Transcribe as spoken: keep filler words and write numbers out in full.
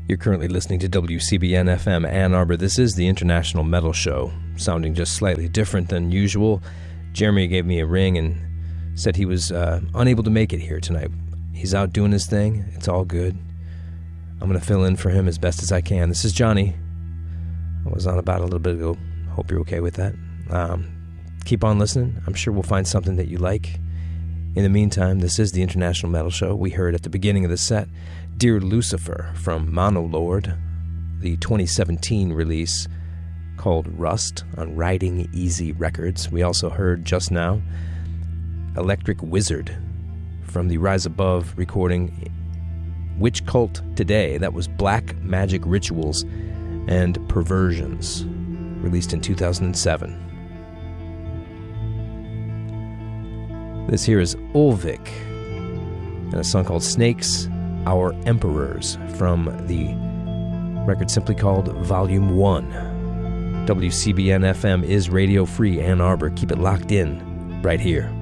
You're currently listening to W C B N F M Ann Arbor. This is the International Metal Show, sounding just slightly different than usual. Jeremy gave me a ring and said he was uh, unable to make it here tonight. He's out doing his thing. It's all good. I'm going to fill in for him as best as I can. This is Johnny. I was on about a little bit ago. Hope you're okay with that. Um, keep on listening. I'm sure we'll find something that you like. In the meantime, this is the International Metal Show. We heard at the beginning of the set Dear Lucifer from Monolord, the twenty seventeen release called Rust on Riding Easy Records. We also heard just now Electric Wizard from the Rise Above recording Witch Cult Today. That was Black Magic Rituals and Perversions, released in two thousand seven. This here is Ulvik and a song called Snakes, Our Emperors from the record simply called Volume one. W C B N F M is Radio Free Ann Arbor. Keep it locked in right here.